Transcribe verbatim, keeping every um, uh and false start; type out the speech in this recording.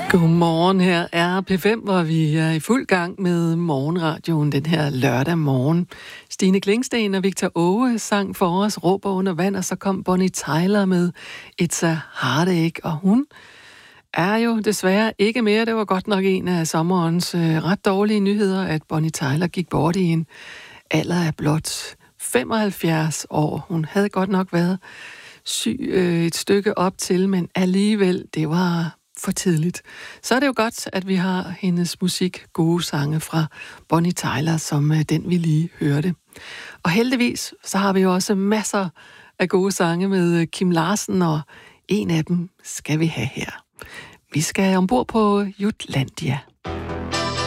Godmorgen, her er P fem, hvor vi er i fuld gang med morgenradioen den her lørdag morgen. Stine Klingsten og Victor Åge sang for os Råber under vand, og så kom Bonnie Tyler med It's a Heartache, og hun er jo desværre ikke mere. Det var godt nok en af sommerens øh, ret dårlige nyheder, at Bonnie Tyler gik bort i en alder af blot femoghalvfjerds år. Hun havde godt nok været syg øh, et stykke op til, men alligevel, det var for tidligt. Så er det jo godt, at vi har hendes musik, gode sange fra Bonnie Tyler, som øh, den vi lige hørte. Og heldigvis, så har vi jo også masser af gode sange med Kim Larsen, og en af dem skal vi have her. Vi skal ombord på Jutlandia.